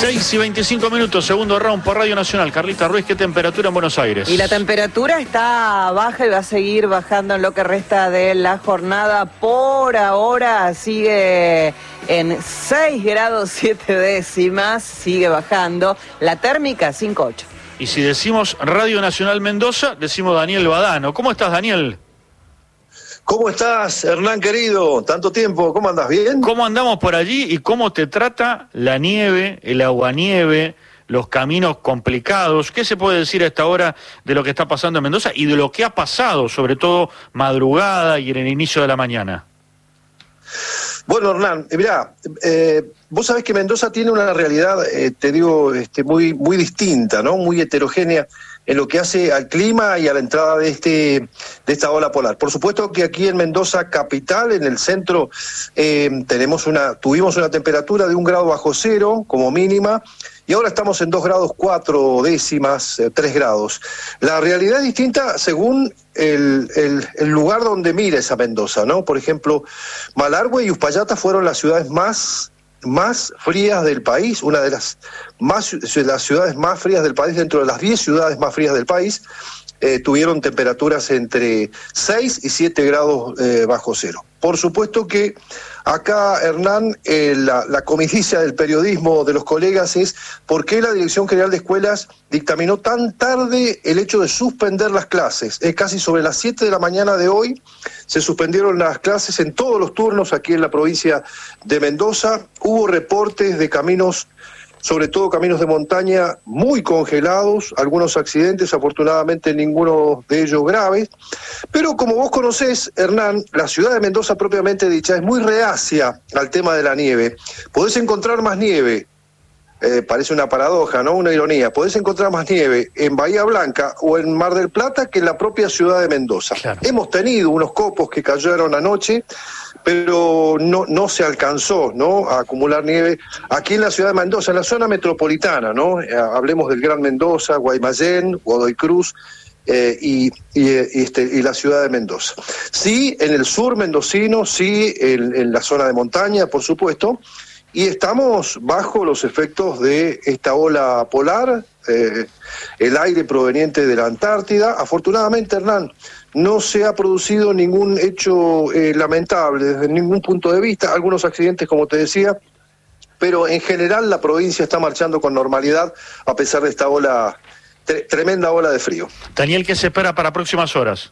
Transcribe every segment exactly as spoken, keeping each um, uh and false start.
seis y veinticinco minutos, segundo round por Radio Nacional. Carlita Ruiz, ¿qué temperatura en Buenos Aires? Y la temperatura está baja y va a seguir bajando en lo que resta de la jornada. Por ahora sigue en seis grados siete décimas, sigue bajando. La térmica cinco punto ocho. Y si decimos Radio Nacional Mendoza, decimos Daniel Badano. ¿Cómo estás, Daniel? ¿Cómo estás, Hernán querido? Tanto tiempo, ¿cómo andas? ¿Bien? ¿Cómo andamos por allí y cómo te trata la nieve, el aguanieve, los caminos complicados? ¿Qué se puede decir a esta hora de lo que está pasando en Mendoza y de lo que ha pasado, sobre todo madrugada y en el inicio de la mañana? Bueno, Hernán, mirá, eh, vos sabés que Mendoza tiene una realidad, eh, te digo, este, muy, muy distinta, ¿no? Muy heterogénea en lo que hace al clima y a la entrada de este de esta ola polar. Por supuesto que aquí en Mendoza capital, en el centro, eh, tenemos una tuvimos una temperatura de un grado bajo cero como mínima, y ahora estamos en dos grados cuatro décimas, eh, tres grados. La realidad es distinta según el, el, el lugar donde mires a Mendoza, ¿no? Por ejemplo, Malargüe y Uspallata fueron las ciudades más más frías del país, una de las más las ciudades más frías del país, dentro de las diez ciudades más frías del país, eh, tuvieron temperaturas entre seis y siete grados eh, bajo cero. Por supuesto que acá, Hernán, eh, la, la comidilla del periodismo de los colegas es por qué la Dirección General de Escuelas dictaminó tan tarde el hecho de suspender las clases. Es casi sobre las siete de la mañana de hoy se suspendieron las clases en todos los turnos aquí en la provincia de Mendoza. Hubo reportes de caminos, sobre todo caminos de montaña, muy congelados, algunos accidentes, afortunadamente ninguno de ellos graves. Pero como vos conocés, Hernán, la ciudad de Mendoza propiamente dicha es muy reacia al tema de la nieve. Podés encontrar más nieve, eh, parece una paradoja, ¿no? Una ironía. Podés encontrar más nieve en Bahía Blanca o en Mar del Plata que en la propia ciudad de Mendoza. Claro. Hemos tenido unos copos que cayeron anoche, pero no no se alcanzó, ¿no?, a acumular nieve aquí en la ciudad de Mendoza, en la zona metropolitana, ¿no? Eh, hablemos del Gran Mendoza, Guaymallén, Godoy Cruz eh, y, y, este, y la ciudad de Mendoza. Sí, en el sur mendocino, sí, en, en la zona de montaña, por supuesto, y estamos bajo los efectos de esta ola polar, eh, el aire proveniente de la Antártida. Afortunadamente, Hernán, no se ha producido ningún hecho eh, lamentable desde ningún punto de vista, algunos accidentes, como te decía, pero en general la provincia está marchando con normalidad a pesar de esta ola, tre- tremenda ola de frío. Daniel, ¿qué se espera para próximas horas?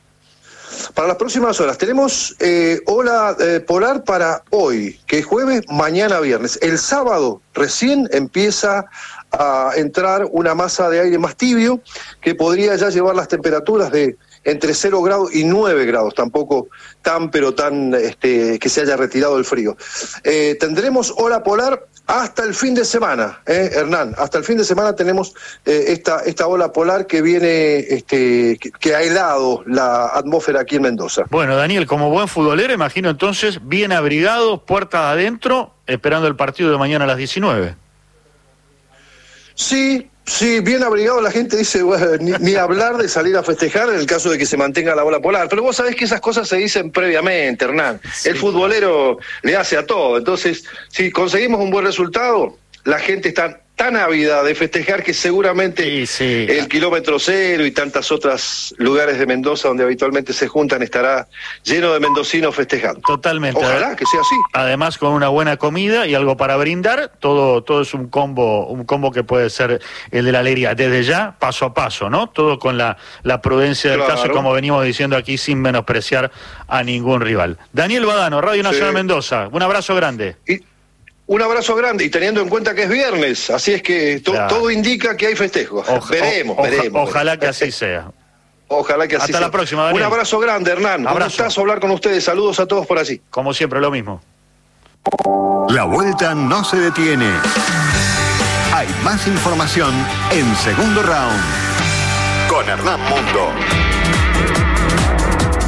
Para las próximas horas tenemos eh, ola eh, polar para hoy, que es jueves, mañana viernes. El sábado recién empieza a entrar una masa de aire más tibio que podría ya llevar las temperaturas de entre cero grados y nueve grados, tampoco tan pero tan este, que se haya retirado el frío. Eh, tendremos ola polar hasta el fin de semana, eh, Hernán, hasta el fin de semana tenemos eh, esta esta ola polar que viene, este, que, que ha helado la atmósfera aquí en Mendoza. Bueno, Daniel, como buen futbolero, imagino entonces bien abrigado, puertas adentro, esperando el partido de mañana a las diecinueve. Sí, sí, bien abrigado. La gente dice, bueno, ni, ni hablar de salir a festejar en el caso de que se mantenga la ola polar. Pero vos sabés que esas cosas se dicen previamente, Hernán. Sí. El futbolero le hace a todo. Entonces, si conseguimos un buen resultado, la gente está tan ávida de festejar que seguramente sí, sí. el kilómetro cero y tantas otras lugares de Mendoza donde habitualmente se juntan estará lleno de mendocinos festejando. Totalmente. Ojalá que sea así. Además, con una buena comida y algo para brindar, todo todo es un combo, un combo que puede ser el de la alegría. Desde ya, paso a paso, ¿no? Todo con la, la prudencia del claro. caso, como venimos diciendo aquí, sin menospreciar a ningún rival. Daniel Badano, Radio Nacional sí. Mendoza, un abrazo grande. Y... Un abrazo grande, y teniendo en cuenta que es viernes, así es que to- claro. todo indica que hay festejos. Oja, veremos, oja, veremos. Ojalá que así sea. Ojalá que así Hasta sea. la próxima, Daniel. Un abrazo grande, Hernán. Abrazo. Un gustazo hablar con ustedes. Saludos a todos por allí. Como siempre, lo mismo. La vuelta no se detiene. Hay más información en Segundo Round con Hernán Mundo.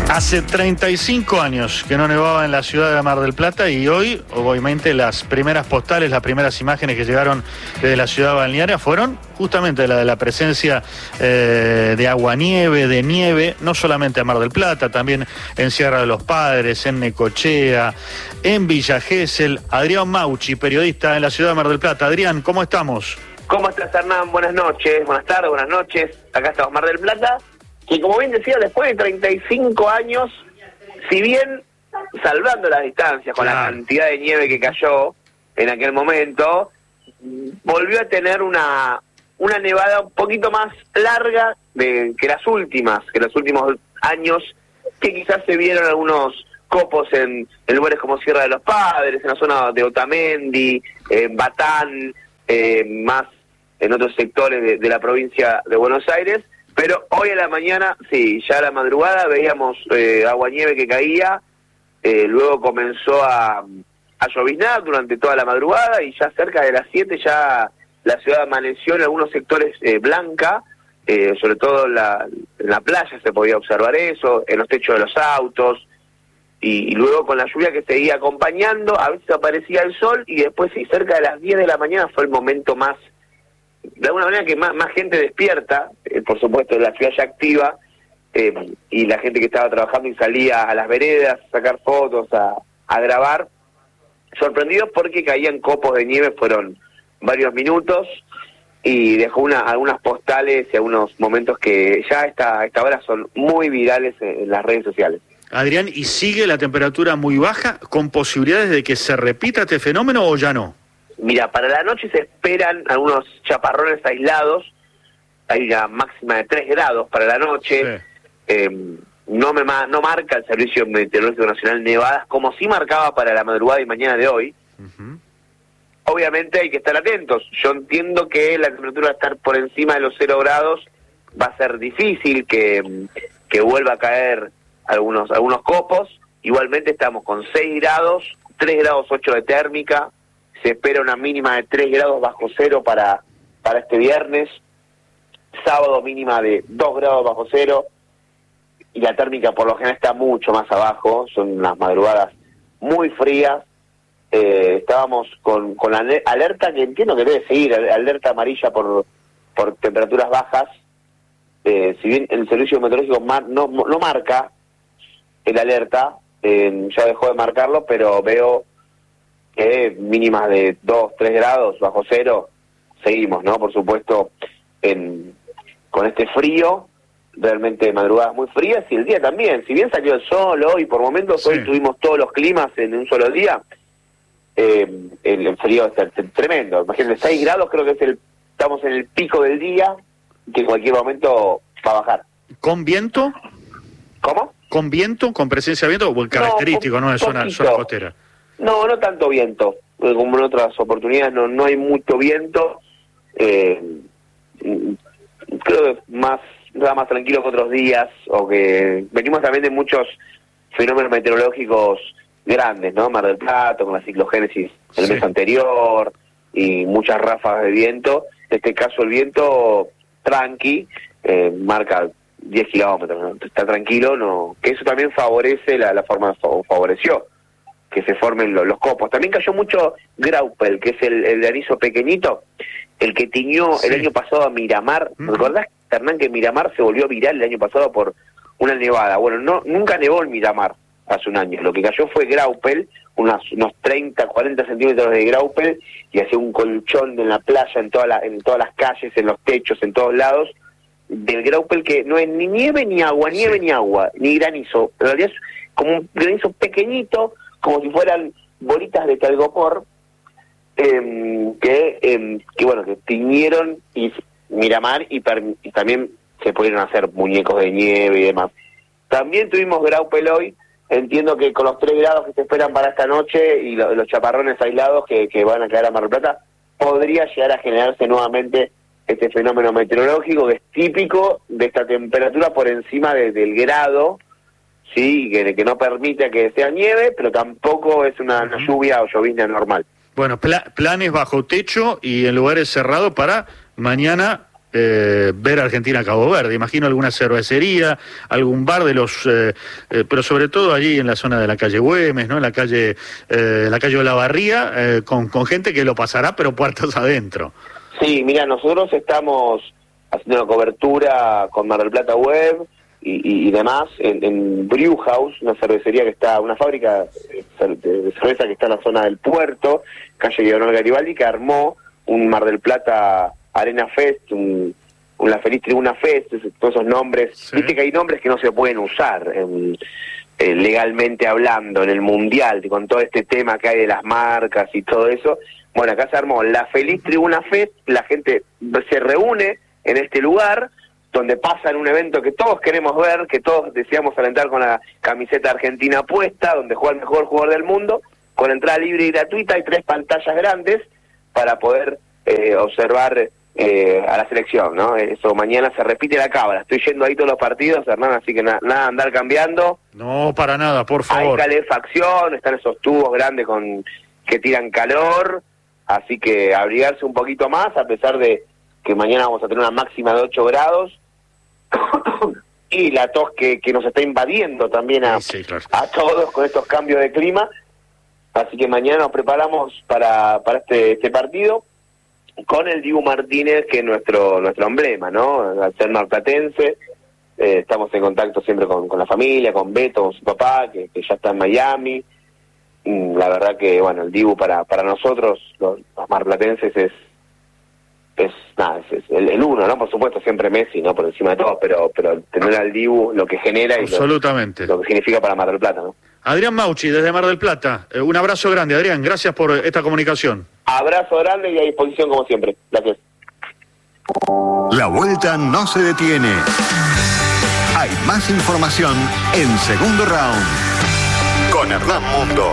Hace treinta y cinco años que no nevaba en la ciudad de Mar del Plata y hoy, obviamente, las primeras postales, las primeras imágenes que llegaron desde la ciudad balnearia fueron justamente la de la presencia eh, de aguanieve, de nieve, no solamente en Mar del Plata, también en Sierra de los Padres, en Necochea, en Villa Gesell. Adrián Mauchi, periodista en la ciudad de Mar del Plata. Adrián, ¿cómo estamos? ¿Cómo estás, Hernán? Buenas noches, buenas tardes, buenas noches. Acá estamos, Mar del Plata, que como bien decía, después de treinta y cinco años, si bien salvando las distancias con claro. la cantidad de nieve que cayó en aquel momento, volvió a tener una una nevada un poquito más larga de, que las últimas, que los últimos años, que quizás se vieron algunos copos en, en lugares como Sierra de los Padres, en la zona de Otamendi, en Batán, eh, más en otros sectores de, de la provincia de Buenos Aires. Pero hoy a la mañana, sí, ya a la madrugada veíamos eh, agua-nieve que caía, eh, luego comenzó a, a lloviznar durante toda la madrugada y ya cerca de las siete ya la ciudad amaneció en algunos sectores eh, blanca, eh, sobre todo en la, en la playa se podía observar eso, en los techos de los autos, y, y luego con la lluvia que seguía acompañando, a veces aparecía el sol y después sí, cerca de las diez de la mañana fue el momento más, de alguna manera que más, más gente despierta, eh, por supuesto la ciudad ya activa, eh, y la gente que estaba trabajando y salía a las veredas a sacar fotos, a, a grabar, sorprendidos porque caían copos de nieve, fueron varios minutos, y dejó una, algunas postales y algunos momentos que ya a esta, a esta hora son muy virales en, en las redes sociales. Adrián, ¿y sigue la temperatura muy baja, con posibilidades de que se repita este fenómeno o ya no? Mira, para la noche se esperan algunos chaparrones aislados, hay una máxima de tres grados para la noche, sí. eh, no me ma no marca el Servicio Meteorológico Nacional nevadas, como sí marcaba para la madrugada y mañana de hoy. Uh-huh. Obviamente hay que estar atentos, yo entiendo que la temperatura va a estar por encima de los cero grados, va a ser difícil que, que vuelva a caer algunos, algunos copos, igualmente estamos con seis grados, tres grados ocho de térmica, se espera una mínima de tres grados bajo cero para, para este viernes, sábado mínima de dos grados bajo cero, y la térmica por lo general está mucho más abajo, son unas madrugadas muy frías, eh, estábamos con, con la alerta que entiendo que debe seguir, alerta amarilla por, por temperaturas bajas, eh, si bien el Servicio Meteorológico mar, no, no marca el alerta, eh, ya dejó de marcarlo, pero veo que mínimas de dos, tres grados bajo cero, seguimos, ¿no? Por supuesto, en, con este frío, realmente madrugadas muy frías, y el día también, si bien salió el sol hoy, por momentos sí. Hoy tuvimos todos los climas en un solo día, eh, el, el frío es tremendo, imagínense, seis grados creo que es el, estamos en el pico del día, que en cualquier momento va a bajar. ¿Con viento? ¿Cómo? ¿Con viento, con presencia de viento, o el característico, no, no de zona, zona costera? No, no tanto viento, como en otras oportunidades no no hay mucho viento, eh, creo que más nada más tranquilo que otros días, o que venimos también de muchos fenómenos meteorológicos grandes, ¿no? Mar del Plata, con la ciclogénesis el sí. mes anterior, y muchas ráfagas de viento, en este caso el viento tranqui, eh, marca diez kilómetros, ¿no? Está tranquilo, no, que eso también favorece, la, la forma favoreció que se formen los, los copos. También cayó mucho graupel, que es el, el granizo pequeñito, el que tiñó sí. el año pasado a Miramar. ¿Mm? ¿Recordás, Hernán, que Miramar se volvió viral el año pasado por una nevada? Bueno, no nunca nevó en Miramar hace un año. Lo que cayó fue graupel, unos, unos treinta, cuarenta centímetros de graupel, y hacía un colchón en la playa, en, toda la, en todas las calles, en los techos, en todos lados, del graupel que no es ni nieve, ni agua, nieve, sí. ni agua, ni granizo. En realidad es como un granizo pequeñito, como si fueran bolitas de telgopor, eh, que, eh, que bueno, que tiñeron y Miramar, y, y también se pudieron hacer muñecos de nieve y demás. También tuvimos graupel hoy, entiendo que con los tres grados que se esperan para esta noche y lo, los chaparrones aislados que, que van a caer a Mar del Plata, podría llegar a generarse nuevamente este fenómeno meteorológico que es típico de esta temperatura por encima de, del grado, sí, que, que no permite que sea nieve, pero tampoco es una, una lluvia o llovizna normal. Bueno, pla planes bajo techo y en lugares cerrados para mañana eh, ver Argentina-Cabo Verde. Imagino alguna cervecería, algún bar de los, eh, eh, pero sobre todo allí en la zona de la calle Güemes, ¿no? En la calle, eh, la calle Olavarría, eh, con, con gente que lo pasará, pero puertas adentro. Sí, mira, nosotros estamos haciendo una cobertura con Mar del Plata Web y, y, y demás en, en Brew House, una cervecería que está, una fábrica de cerveza que está en la zona del puerto, calle Leonel Garibaldi, que armó un Mar del Plata Arena Fest, un, un La Feliz Tribuna Fest, todos esos nombres. Sí. Viste que hay nombres que no se pueden usar en, eh, legalmente hablando en el mundial, con todo este tema que hay de las marcas y todo eso. Bueno, acá se armó La Feliz Tribuna Fest, la gente se reúne en este lugar, donde pasan un evento que todos queremos ver, que todos deseamos alentar con la camiseta argentina puesta, donde juega el mejor jugador del mundo, con entrada libre y gratuita, hay tres pantallas grandes para poder eh, observar eh, a la selección, ¿no? Eso mañana se repite la cábala. Estoy yendo ahí todos los partidos, Hernán, así que na nada andar cambiando. No, para nada, por favor. Hay calefacción, están esos tubos grandes con que tiran calor, así que abrigarse un poquito más, a pesar de que mañana vamos a tener una máxima de ocho grados, y la tos que, que nos está invadiendo también a, sí, sí, claro. a todos con estos cambios de clima. Así que mañana nos preparamos para, para este, este partido con el Dibu Martínez, que es nuestro nuestro emblema, ¿no? Al ser marplatense, eh, estamos en contacto siempre con, con la familia, con Beto, con su papá, que, que ya está en Miami. Y la verdad que, bueno, el Dibu para, para nosotros, los, los marplatenses, es es nada, es, es el, el uno, ¿no? Por supuesto, siempre Messi, ¿no? Por encima de todo, pero pero tener al Dibu, lo que genera y absolutamente lo, lo que significa para Mar del Plata, ¿no? Adrián Mauchi, desde Mar del Plata, eh, un abrazo grande, Adrián, gracias por esta comunicación. Abrazo grande y a disposición como siempre. Gracias. La vuelta no se detiene. Hay más información en Segundo Round con Hernán Mundo.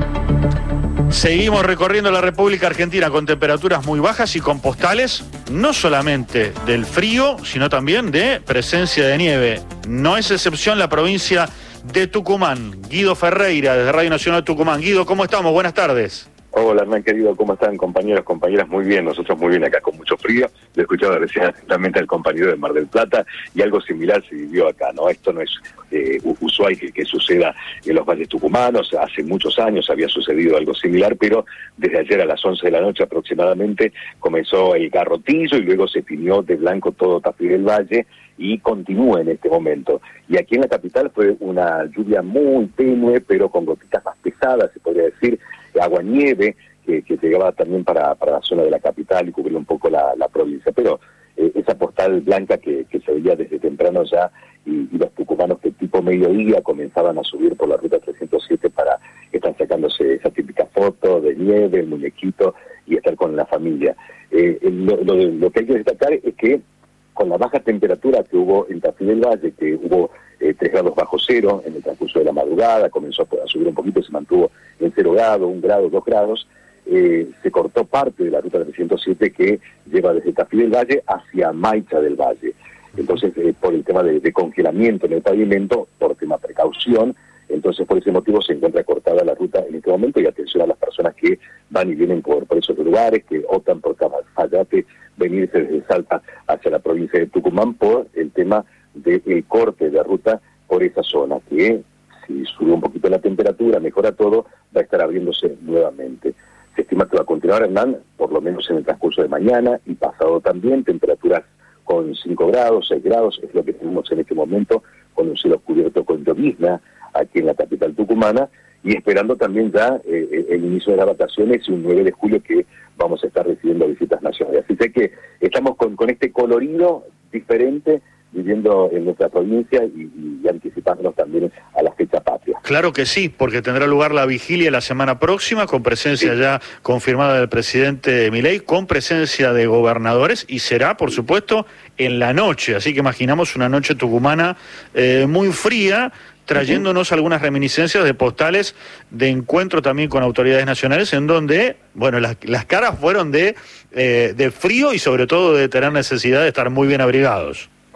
Seguimos recorriendo la República Argentina con temperaturas muy bajas y con postales no solamente del frío, sino también de presencia de nieve. No es excepción la provincia de Tucumán. Guido Ferreira, desde Radio Nacional Tucumán. Guido, ¿cómo estamos? Buenas tardes. Hola, Hernán, querido, ¿cómo están, compañeros, compañeras? Muy bien, nosotros muy bien acá con mucho frío. Lo he escuchado recién atentamente al compañero de Mar del Plata y algo similar se vivió acá, ¿no? Esto no es eh, usual que, que suceda en los valles tucumanos. Hace muchos años había sucedido algo similar, pero desde ayer a las once de la noche aproximadamente comenzó el garrotillo y luego se tiñó de blanco todo Tafí del Valle y continúa en este momento. Y aquí en la capital fue una lluvia muy tenue, pero con gotitas más pesadas, se podría decir, agua-nieve, que, que llegaba también para, para la zona de la capital y cubría un poco la, la provincia. Pero eh, esa postal blanca que, que se veía desde temprano ya, y, y los tucumanos que tipo mediodía comenzaban a subir por la ruta trescientos siete para estar sacándose esa típica foto de nieve, el muñequito, y estar con la familia. Eh, lo, lo, lo que hay que destacar es que con la baja temperatura que hubo en Tafí del Valle, que hubo eh, tres grados bajo cero en el transcurso de la madrugada, comenzó a subir un poquito, se mantuvo en cero grado, un grado, dos grados, eh, se cortó parte de la ruta trescientos siete que lleva desde Tafí del Valle hacia Maicha del Valle. Entonces, eh, por el tema de, de congelamiento en el pavimento, por tema precaución, entonces por ese motivo se encuentra cortada la ruta en este momento, y atención a las personas que van y vienen por, por esos lugares, que optan por Cafayate, venirse desde Salta hacia la provincia de Tucumán por el tema del corte de ruta por esa zona, que si sube un poquito la temperatura, mejora todo, va a estar abriéndose nuevamente. Se estima que va a continuar, Hernán, por lo menos en el transcurso de mañana y pasado también, temperaturas con cinco grados, seis grados, es lo que tenemos en este momento, con un cielo cubierto con llovizna aquí en la capital tucumana, y esperando también ya eh, el inicio de las vacaciones y un nueve de julio que vamos a estar recibiendo visitas nacionales. Así que estamos con, con este colorido diferente viviendo en nuestra provincia y, y anticipándonos también a la fecha patria. Claro que sí, porque tendrá lugar la vigilia la semana próxima, con presencia sí. ya confirmada del presidente Milei, con presencia de gobernadores, y será, por supuesto, en la noche. Así que imaginamos una noche tucumana eh, muy fría, trayéndonos algunas reminiscencias de postales de encuentro también con autoridades nacionales, en donde, bueno, las, las caras fueron de, eh, de frío y sobre todo de tener necesidad de estar muy bien abrigados.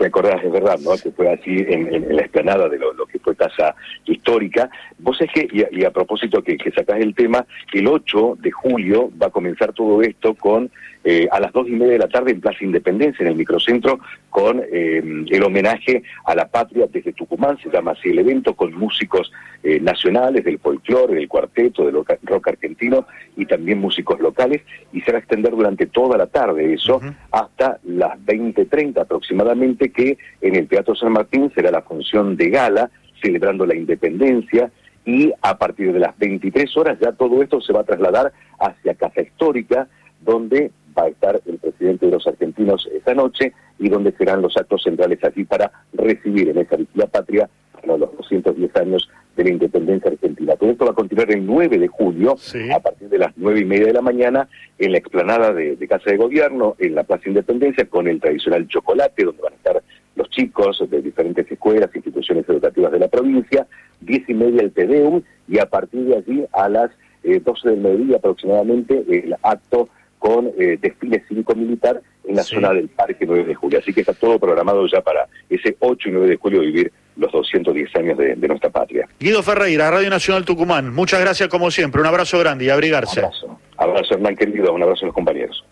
te acordás, es verdad, ¿no? Que fue así en, en, en la explanada de lo, lo que fue Casa Histórica. Vos sabés que, y a, y a propósito que, que sacás el tema, el ocho de julio va a comenzar todo esto con, eh, a las dos y media de la tarde en Plaza Independencia, en el microcentro, con eh, el homenaje a la patria desde Tucumán, se llama así el evento, con músicos eh, nacionales, del folclore, del cuarteto, del rock argentino, y también músicos locales, y se va a extender durante toda la tarde eso, uh-huh. hasta las veinte treinta aproximadamente, que en el Teatro San Martín será la función de gala, celebrando la independencia, y a partir de las veintitrés horas ya todo esto se va a trasladar hacia Casa Histórica, donde va a estar el presidente de los argentinos esta noche, y donde serán los actos centrales allí para recibir en esa vigila patria bueno, los doscientos diez años de la independencia argentina. Todo esto va a continuar el nueve de julio, sí. a partir de las nueve y media de la mañana, en la explanada de, de Casa de Gobierno, en la Plaza Independencia, con el tradicional chocolate, donde van a estar los chicos de diferentes escuelas, instituciones educativas de la provincia, diez y media el Tedeum, y a partir de allí, a las eh, doce del mediodía aproximadamente, el acto con eh, desfile cívico-militar en la sí. zona del Parque nueve de julio. Así que está todo programado ya para ese ocho y nueve de julio vivir los doscientos diez años de, de nuestra patria. Guido Ferreira, Radio Nacional Tucumán, muchas gracias como siempre, un abrazo grande y abrigarse. Un abrazo, abrazo Hernán querido, un abrazo a los compañeros.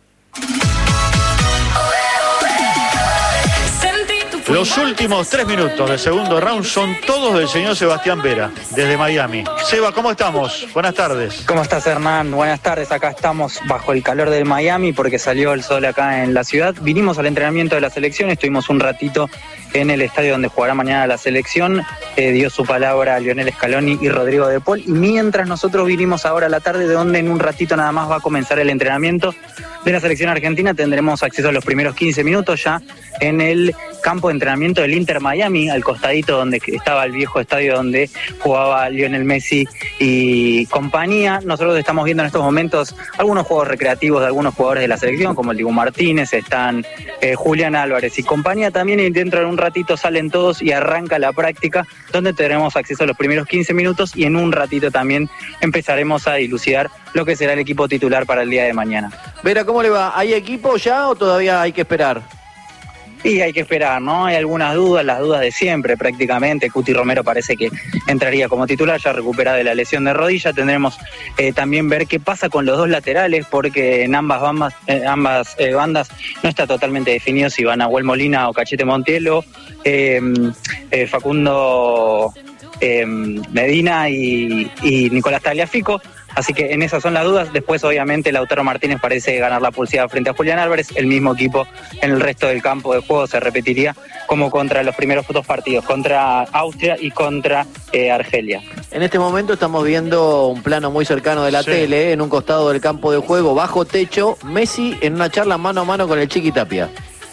Los últimos tres minutos del segundo round son todos del señor Sebastián Vera, desde Miami. Seba, ¿cómo estamos? Buenas tardes. ¿Cómo estás, Hernán? Buenas tardes. Acá estamos bajo el calor del Miami porque salió el sol acá en la ciudad. Vinimos al entrenamiento de la selección, estuvimos un ratito en el estadio donde jugará mañana la selección. Eh, dio su palabra a Lionel Scaloni y Rodrigo de Paul. Y mientras nosotros vinimos ahora a la tarde, de donde en un ratito nada más va a comenzar el entrenamiento de la selección argentina, tendremos acceso a los primeros quince minutos ya en el campo de entrenamiento del Inter Miami, al costadito donde estaba el viejo estadio donde jugaba Lionel Messi y compañía. Nosotros estamos viendo en estos momentos algunos juegos recreativos de algunos jugadores de la selección, como el Dibu Martínez, están eh, Julián Álvarez y compañía también, y dentro de un ratito salen todos y arranca la práctica, donde tendremos acceso a los primeros quince minutos, y en un ratito también empezaremos a dilucidar lo que será el equipo titular para el día de mañana. Vera, ¿cómo le va? ¿Hay equipo ya o todavía hay que esperar? Y hay que esperar, ¿no? Hay algunas dudas, las dudas de siempre prácticamente. Cuti Romero parece que entraría como titular, ya recuperada de la lesión de rodilla. Tendremos eh, también ver qué pasa con los dos laterales, porque en ambas bandas, eh, ambas eh, bandas no está totalmente definido si van a Nahuel Molina o Cachete Montiel, eh, eh, Facundo eh, Medina y, y Nicolás Tagliafico. Así que en esas son las dudas. Después, obviamente, Lautaro Martínez parece ganar la pulseada frente a Julián Álvarez. El mismo equipo en el resto del campo de juego se repetiría como contra los primeros dos partidos, contra Austria y contra eh, Argelia. En este momento estamos viendo un plano muy cercano de la sí. tele, en un costado del campo de juego, bajo techo, Messi en una charla mano a mano con el Chiqui Tapia.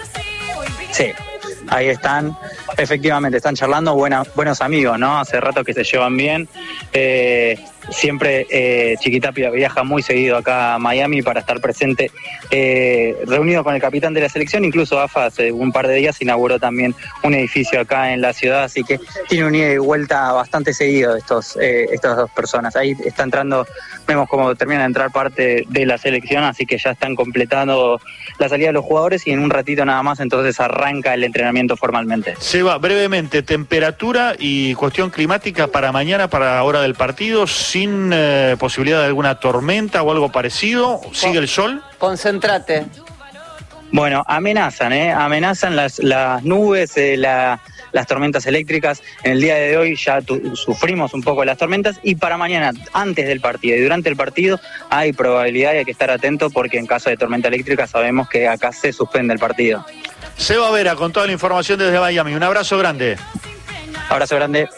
Sí, ahí están. Efectivamente, están charlando, buena, buenos amigos, ¿no? Hace rato que se llevan bien. Eh, siempre eh, Chiquitapia viaja muy seguido acá a Miami para estar presente, eh, reunido con el capitán de la selección. Incluso A F A hace un par de días inauguró también un edificio acá en la ciudad, así que tiene un ida y vuelta bastante seguido estos, eh, estas dos personas. Ahí está entrando, vemos cómo termina de entrar parte de la selección, así que ya están completando la salida de los jugadores, y en un ratito nada más entonces arranca el entrenamiento formalmente. Seba, brevemente, temperatura y cuestión climática para mañana, para la hora del partido, sin eh, posibilidad de alguna tormenta o algo parecido. ¿Sigue el sol? Concéntrate. Bueno, amenazan, ¿eh? Amenazan las, las nubes, eh, la, las tormentas eléctricas. En el día de hoy ya tu, sufrimos un poco las tormentas, y para mañana, antes del partido y durante el partido, hay probabilidad y hay que estar atento, porque en caso de tormenta eléctrica sabemos que acá se suspende el partido. Seba Vera, con toda la información desde Miami. Un abrazo grande. Abrazo grande.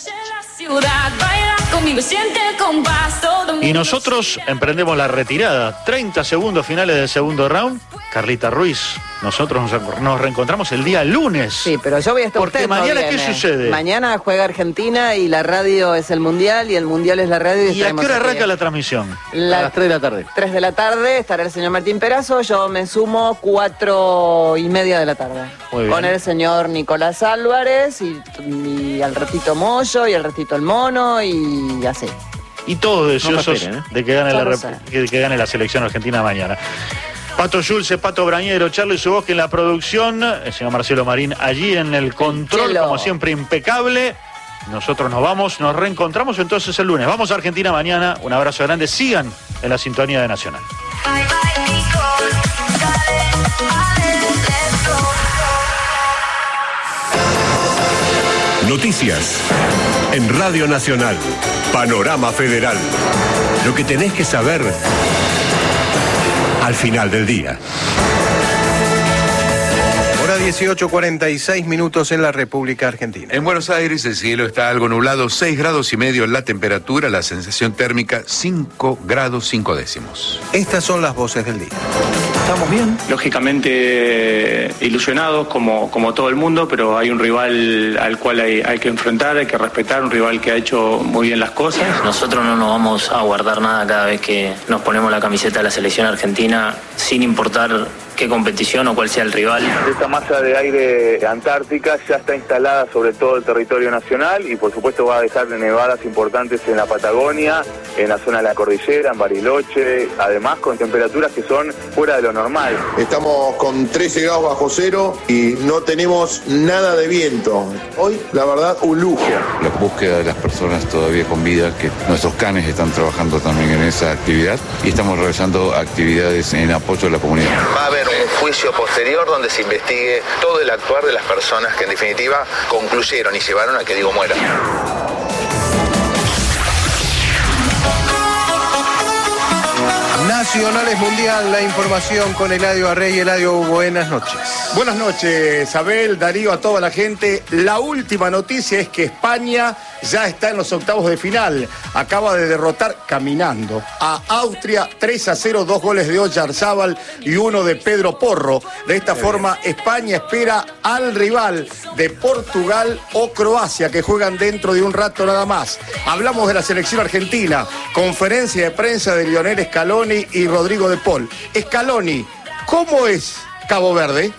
Y nosotros emprendemos la retirada. treinta segundos finales del segundo round. Carlita Ruiz, nosotros nos, nos reencontramos el día lunes. Sí, pero yo voy a estar. Porque mañana, ¿qué sucede? Mañana juega Argentina y la radio es el Mundial y el Mundial es la radio. ¿Y, ¿Y a qué hora arranca la transmisión? La, a las tres de la tarde. tres de la tarde estará el señor Martín Perazo. Yo me sumo cuatro y media de la tarde. Muy bien. Con el señor Nicolás Álvarez y, y al ratito Moyo y al ratito el Mono y así. Y todos deseosos no esperen, ¿eh? de, que gane la, sé. que, que gane la selección argentina mañana. Pato Yulce, Pato Brañero, Charlie Subosque en la producción, el señor Marcelo Marín allí en el control, Chelo. como siempre, impecable. Nosotros nos vamos, nos reencontramos entonces el lunes. Vamos a Argentina mañana, un abrazo grande, sigan en la sintonía de Nacional. Noticias en Radio Nacional, Panorama Federal. Lo que tenés que saber al final del día. Hora dieciocho, cuarenta y seis minutos en la República Argentina. En Buenos Aires el cielo está algo nublado, seis grados y medio la temperatura, la sensación térmica cinco grados cinco décimos. Estas son las voces del día. Estamos bien, lógicamente eh, ilusionados como, como todo el mundo, pero hay un rival al cual hay, hay que enfrentar, hay que respetar, un rival que ha hecho muy bien las cosas. Nosotros no nos vamos a guardar nada cada vez que nos ponemos la camiseta de la selección argentina, sin importar qué competición o cuál sea el rival. Esta masa de aire antártica ya está instalada sobre todo el territorio nacional y por supuesto va a dejar nevadas importantes en la Patagonia, en la zona de la cordillera, en Bariloche, además con temperaturas que son fuera de lo normal. Estamos con trece grados bajo cero y no tenemos nada de viento. Hoy, la verdad, un lujo. La búsqueda de las personas todavía con vida, que nuestros canes están trabajando también en esa actividad y estamos realizando actividades en apoyo a la comunidad. Va a haber un juicio posterior donde se investigue todo el actuar de las personas que en definitiva concluyeron y llevaron a que Diego muera. Nacionales Mundial, la información con Eladio Arrey. Eladio, buenas noches. Buenas noches, Abel, Darío, a toda la gente. La última noticia es que España ya está en los octavos de final. Acaba de derrotar caminando a Austria tres a cero, dos goles de Oyarzábal y uno de Pedro Porro. De esta forma, España espera al rival de Portugal o Croacia, que juegan dentro de un rato nada más. Hablamos de la selección argentina. Conferencia de prensa de Lionel Scaloni y Rodrigo de Paul. Scaloni, ¿cómo es Cabo Verde?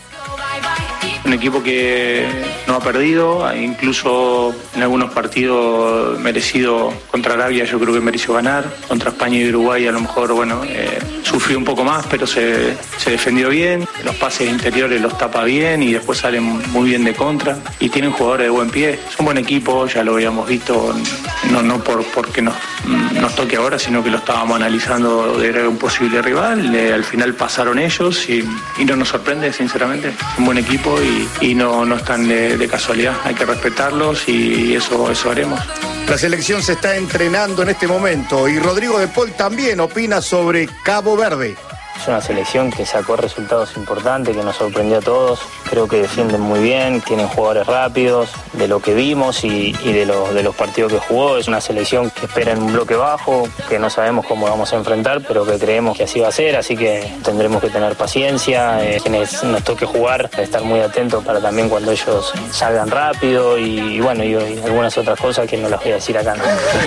Un equipo que no ha perdido, incluso en algunos partidos merecido. Contra Arabia yo creo que mereció ganar, contra España y Uruguay a lo mejor, bueno, eh, sufrió un poco más, pero se, se defendió bien, los pases interiores los tapa bien y después salen muy bien de contra y tienen jugadores de buen pie. Es un buen equipo, ya lo habíamos visto, no, no por porque nos, nos toque ahora, sino que lo estábamos analizando de un posible rival, eh, al final pasaron ellos y, y no nos sorprende, sinceramente. Es un buen equipo y y no, no están de, de casualidad, hay que respetarlos y eso, eso haremos. La selección se está entrenando en este momento y Rodrigo de Paul también opina sobre Cabo Verde. Es una selección que sacó resultados importantes, que nos sorprendió a todos. Creo que defienden muy bien, tienen jugadores rápidos, de lo que vimos y, y de, los, de los partidos que jugó. Es una selección que espera en un bloque bajo, que no sabemos cómo vamos a enfrentar, pero que creemos que así va a ser, así que tendremos que tener paciencia. Eh, quienes nos toque jugar, estar muy atentos para también cuando ellos salgan rápido y, y bueno, y, y algunas otras cosas que no las voy a decir acá, ¿no?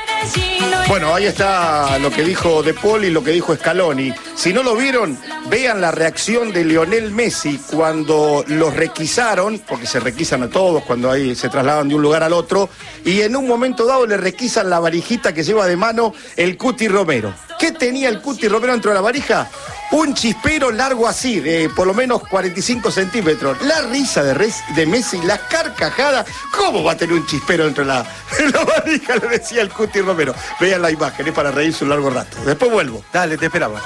Bueno, ahí está lo que dijo De Paul y lo que dijo Scaloni. Si no lo vieron, vean la reacción de Lionel Messi cuando los requisaron, porque se requisan a todos cuando ahí se trasladan de un lugar al otro, y en un momento dado le requisan la varijita que lleva de mano el Cuti Romero. ¿Qué tenía el Cuti Romero dentro de la varija? Un chispero largo así, de por lo menos cuarenta y cinco centímetros. La risa de, Res, de Messi, la carcajada. ¿Cómo va a tener un chispero dentro de la, de la varija? Le decía el Cuti Romero. Vean la imagen, es para reírse un largo rato. Después vuelvo. Dale, te esperaba.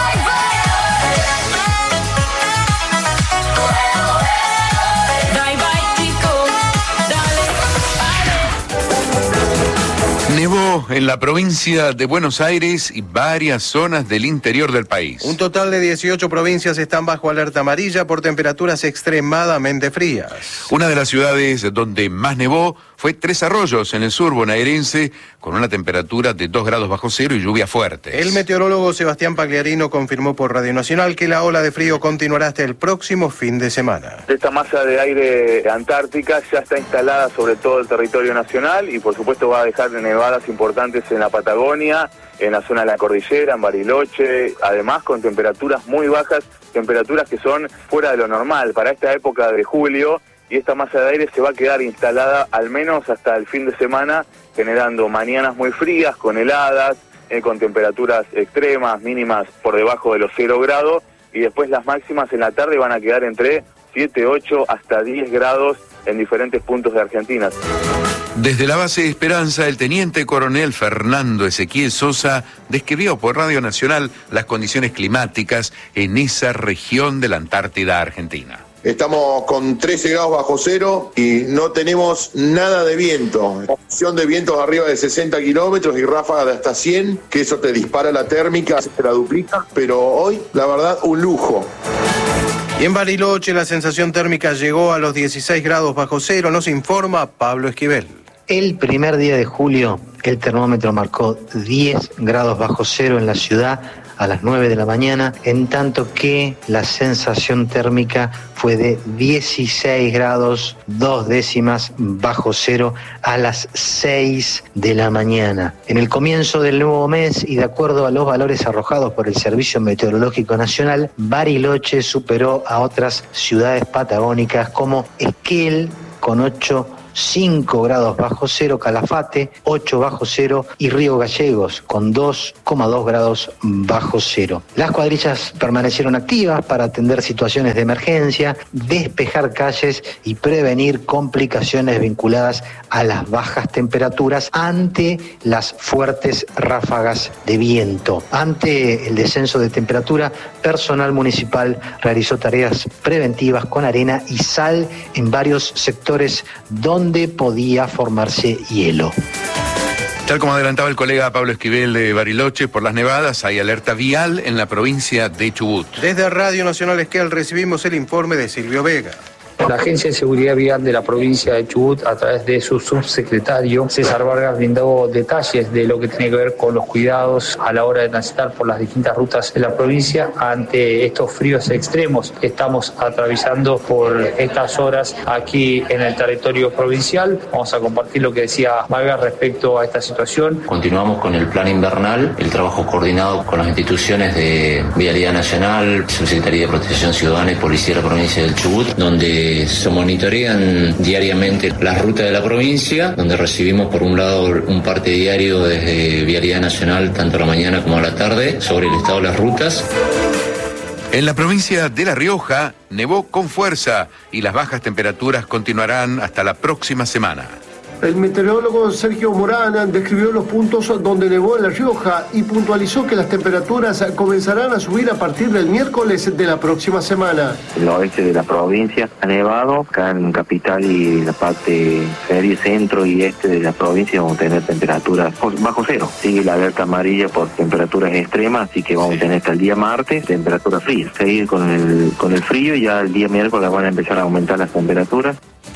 Nevó en la provincia de Buenos Aires y varias zonas del interior del país. Un total de dieciocho provincias están bajo alerta amarilla por temperaturas extremadamente frías. Una de las ciudades donde más nevó fue Tres Arroyos, en el sur bonaerense, con una temperatura de dos grados bajo cero y lluvia fuerte. El meteorólogo Sebastián Pagliarino confirmó por Radio Nacional que la ola de frío continuará hasta el próximo fin de semana. Esta masa de aire antártica ya está instalada sobre todo el territorio nacional y por supuesto va a dejar nevadas importantes en la Patagonia, en la zona de la cordillera, en Bariloche, además con temperaturas muy bajas, temperaturas que son fuera de lo normal para esta época de julio, y esta masa de aire se va a quedar instalada al menos hasta el fin de semana, generando mañanas muy frías, con heladas, eh, con temperaturas extremas, mínimas por debajo de los cero grados, y después las máximas en la tarde van a quedar entre siete, ocho hasta diez grados en diferentes puntos de Argentina. Desde la base de Esperanza, el teniente coronel Fernando Ezequiel Sosa describió por Radio Nacional las condiciones climáticas en esa región de la Antártida Argentina. Estamos con trece grados bajo cero y no tenemos nada de viento. Opción de vientos arriba de sesenta kilómetros y ráfagas de hasta cien, que eso te dispara la térmica, se la duplica, pero hoy, la verdad, un lujo. Y en Bariloche la sensación térmica llegó a los dieciséis grados bajo cero, nos informa Pablo Esquivel. El primer día de julio el termómetro marcó diez grados bajo cero en la ciudad a las nueve de la mañana, en tanto que la sensación térmica fue de dieciséis grados dos décimas bajo cero a las seis de la mañana. En el comienzo del nuevo mes y de acuerdo a los valores arrojados por el Servicio Meteorológico Nacional, Bariloche superó a otras ciudades patagónicas como Esquel con ocho, cinco grados bajo cero, Calafate ocho bajo cero y Río Gallegos con dos coma dos grados bajo cero. Las cuadrillas permanecieron activas para atender situaciones de emergencia, despejar calles y prevenir complicaciones vinculadas a las bajas temperaturas ante las fuertes ráfagas de viento. Ante el descenso de temperatura, personal municipal realizó tareas preventivas con arena y sal en varios sectores donde donde podía formarse hielo. Tal como adelantaba el colega Pablo Esquivel de Bariloche, por las nevadas hay alerta vial en la provincia de Chubut. Desde Radio Nacional Esquel recibimos el informe de Silvio Vega. La Agencia de Seguridad Vial de la provincia de Chubut, a través de su subsecretario César Vargas, brindó detalles de lo que tiene que ver con los cuidados a la hora de transitar por las distintas rutas de la provincia ante estos fríos extremos que estamos atravesando por estas horas aquí en el territorio provincial. Vamos a compartir lo que decía Vargas respecto a esta situación. Continuamos con el plan invernal, el trabajo coordinado con las instituciones de Vialidad Nacional, Subsecretaría de Protección Ciudadana y Policía de la provincia del Chubut, donde se monitorean diariamente las rutas de la provincia, donde recibimos por un lado un parte diario desde Vialidad Nacional, tanto a la mañana como a la tarde, sobre el estado de las rutas. En la provincia de La Rioja nevó con fuerza y las bajas temperaturas continuarán hasta la próxima semana. El meteorólogo Sergio Morán describió los puntos donde nevó en La Rioja y puntualizó que las temperaturas comenzarán a subir a partir del miércoles de la próxima semana. El oeste de la provincia ha nevado, acá en Capital y la parte feria, centro y este de la provincia vamos a tener temperaturas bajo cero. Sigue la alerta amarilla por temperaturas extremas, así que vamos a tener hasta el día martes temperaturas frías. Seguir con el, con el frío y ya el día miércoles van a empezar a aumentar las temperaturas.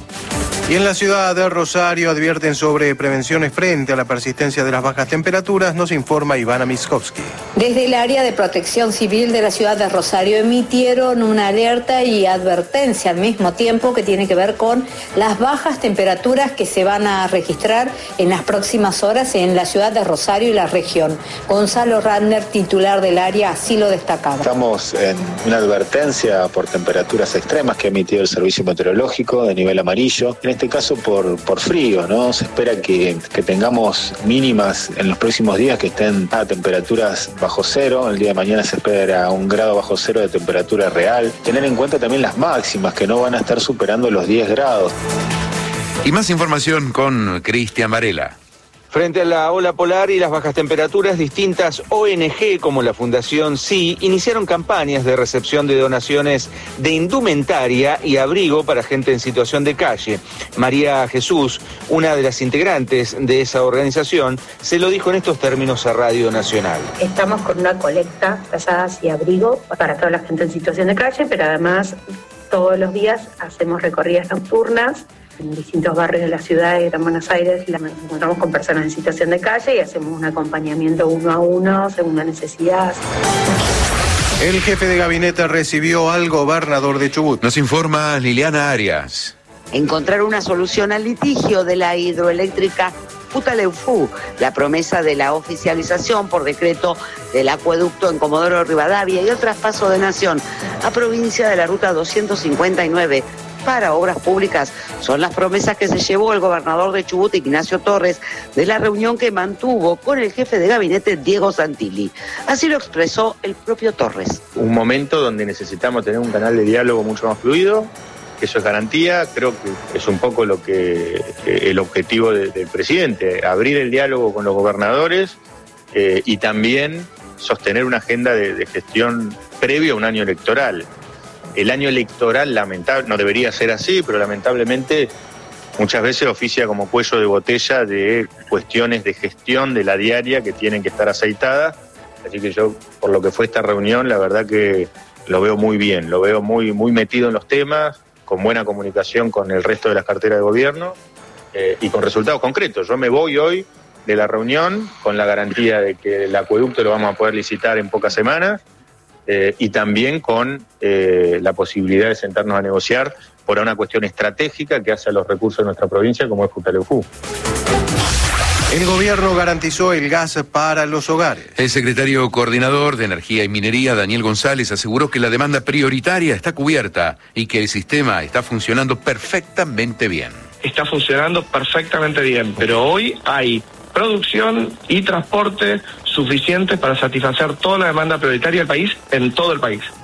Y en la ciudad de Rosario advierten sobre prevenciones frente a la persistencia de las bajas temperaturas, nos informa Ivana Miskovsky. Desde el área de protección civil de la ciudad de Rosario emitieron una alerta y advertencia al mismo tiempo que tiene que ver con las bajas temperaturas que se van a registrar en las próximas horas en la ciudad de Rosario y la región. Gonzalo Radner, titular del área, así lo destacaba. Estamos en una advertencia por temperaturas extremas que ha emitido el Servicio Meteorológico de nivel amarillo. En este caso por, por frío, ¿no? Se espera que, que tengamos mínimas en los próximos días que estén a temperaturas bajo cero. El día de mañana se espera un grado bajo cero de temperatura real. Tener en cuenta también las máximas que no van a estar superando los diez grados. Y más información con Cristian Varela. Frente a la ola polar y las bajas temperaturas, distintas O N G como la Fundación S I iniciaron campañas de recepción de donaciones de indumentaria y abrigo para gente en situación de calle. María Jesús, una de las integrantes de esa organización, se lo dijo en estos términos a Radio Nacional. Estamos con una colecta, frazadas y abrigo para toda la gente en situación de calle, pero además todos los días hacemos recorridas nocturnas en distintos barrios de la ciudad de Gran Buenos Aires, nos encontramos con personas en situación de calle y hacemos un acompañamiento uno a uno según la necesidad. El jefe de gabinete recibió al gobernador de Chubut. Nos informa Liliana Arias. Encontrar una solución al litigio de la hidroeléctrica Futaleufú, la promesa de la oficialización por decreto del acueducto en Comodoro Rivadavia y otras pasos de nación a provincia de la ruta doscientos cincuenta y nueve para obras públicas. Son las promesas que se llevó el gobernador de Chubut, Ignacio Torres, de la reunión que mantuvo con el jefe de gabinete, Diego Santilli. Así lo expresó el propio Torres. Un momento donde necesitamos tener un canal de diálogo mucho más fluido, eso es garantía, creo que es un poco lo que el objetivo de, del presidente, abrir el diálogo con los gobernadores eh, y también sostener una agenda de, de gestión previa a un año electoral. El año electoral, lamentable, no debería ser así, pero lamentablemente muchas veces oficia como cuello de botella de cuestiones de gestión de la diaria que tienen que estar aceitadas. Así que yo, por lo que fue esta reunión, la verdad que lo veo muy bien, lo veo muy, muy metido en los temas, con buena comunicación con el resto de las carteras de gobierno eh, y con resultados concretos. Yo me voy hoy de la reunión con la garantía de que el acueducto lo vamos a poder licitar en pocas semanas eh, y también con eh, la posibilidad de sentarnos a negociar por una cuestión estratégica que hace a los recursos de nuestra provincia, como es Futaleufú. El gobierno garantizó el gas para los hogares. El secretario coordinador de Energía y Minería, Daniel González, aseguró que la demanda prioritaria está cubierta y que el sistema está funcionando perfectamente bien. Está funcionando perfectamente bien, pero hoy hay producción y transporte suficientes para satisfacer toda la demanda prioritaria del país en todo el país.